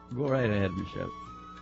Go right ahead, Michelle.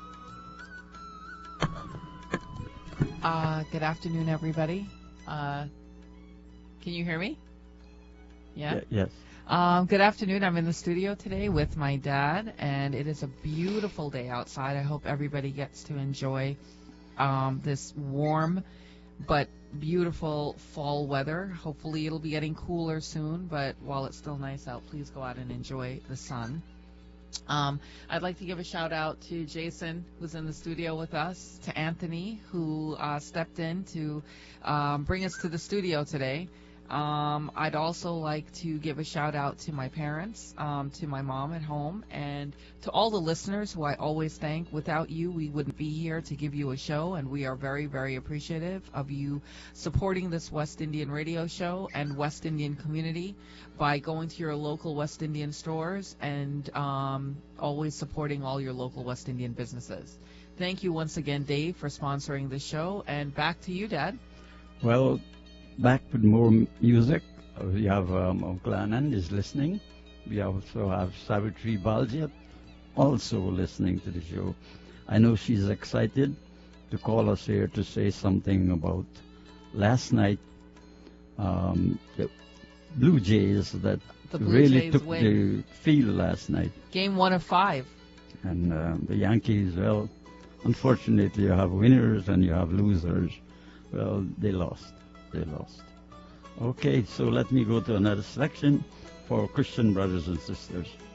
Good afternoon, everybody. Can you hear me? Yeah? Yes. Good afternoon. I'm in the studio today with my dad, and it is a beautiful day outside. I hope everybody gets to enjoy this warm but beautiful fall weather. Hopefully it'll be getting cooler soon, but while it's still nice out, please go out and enjoy the sun. I'd like to give a shout out to Jason, who's in the studio with us, to Anthony, who stepped in to bring us to the studio today. I'd also like to give a shout out to my parents, to my mom at home, and to all the listeners who I always thank. Without you, we wouldn't be here to give you a show, and we are very, very appreciative of you supporting this West Indian radio show and West Indian community by going to your local West Indian stores and always supporting all your local West Indian businesses. Thank you once again, Dave, for sponsoring the show, and back to you, Dad. Well, back with more music. We have Uncle Anand is listening. We also have Savitri Baljat also listening to the show. I know she's excited to call us here to say something about last night. The Blue Jays that really Jays took win. the field last night. Game 1 of 5. And the Yankees, well, unfortunately you have winners and you have losers. Well, they lost. They lost. Okay, so let me go to another selection for Christian brothers and sisters.